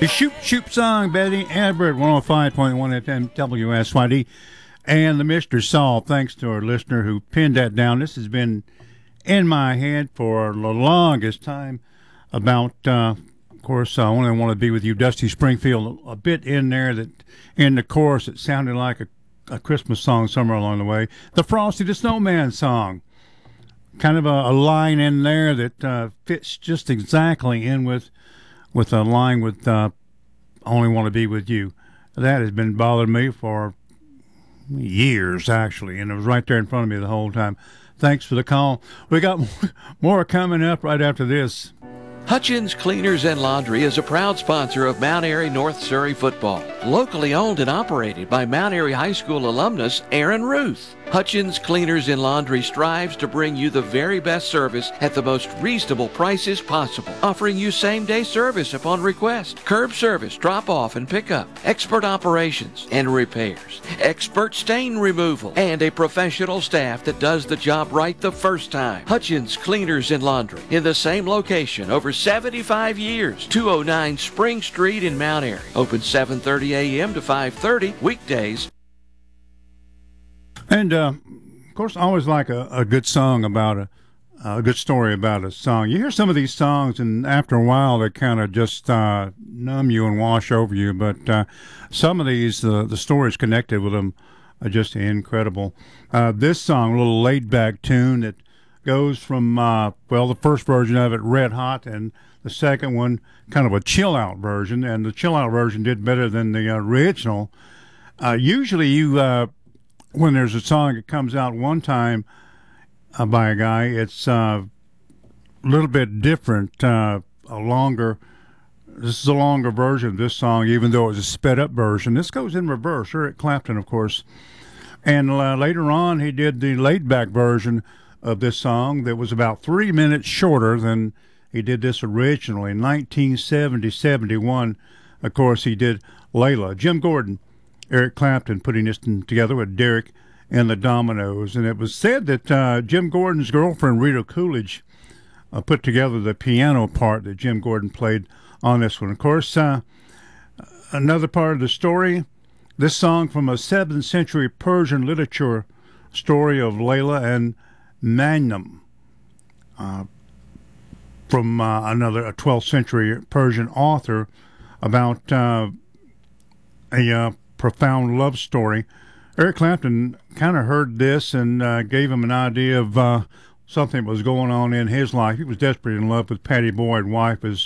The Shoop Shoop song, Betty Everett, 105.1 FM WSYD, and the Mr. Saul. Thanks to our listener who pinned that down. This has been in my head for the longest time about, of course, I Only Want to Be With You, Dusty Springfield. A bit in there that in the chorus it sounded like a Christmas song somewhere along the way. The Frosty the Snowman song. Kind of a line in there that fits just exactly in with a line with Only Want to Be With You. That has been bothering me for years, actually, and it was right there in front of me the whole time. Thanks for the call. We got more coming up right after this. Hutchins Cleaners and Laundry is a proud sponsor of Mount Airy North Surrey football. Locally owned and operated by Mount Airy High School alumnus Aaron Ruth. Hutchins Cleaners and Laundry strives to bring you the very best service at the most reasonable prices possible, offering you same-day service upon request, curb service, drop-off and pickup, expert operations and repairs, expert stain removal, and a professional staff that does the job right the first time. Hutchins Cleaners and Laundry in the same location over 75 years, 209 Spring Street in Mount Airy. Open 7:30 a.m. to 5:30 weekdays. And, of course, I always like a good song about a good story about a song. You hear some of these songs, and after a while, they kind of just numb you and wash over you. But some of these, the stories connected with them are just incredible. This song, a little laid-back tune that goes from, the first version of it, Red Hot, and the second one, kind of a chill-out version. And the chill-out version did better than the original. Usually you... when there's a song that comes out one time by a guy, it's a little bit different, this is a longer version of this song, even though it's a sped-up version. This goes in reverse, Eric Clapton, of course. And later on, he did the laid-back version of this song that was about 3 minutes shorter than he did this originally. In 1970-71, of course, he did Layla. Jim Gordon, Eric Clapton putting this together with Derek and the Dominoes. And it was said that Jim Gordon's girlfriend, Rita Coolidge, put together the piano part that Jim Gordon played on this one. Of course, another part of the story, this song from a 7th century Persian literature story of Layla and Majnun, from a 12th century Persian author about a profound love story. Eric Clapton kind of heard this and gave him an idea of something that was going on in his life. He was desperately in love with Pattie Boyd, wife, as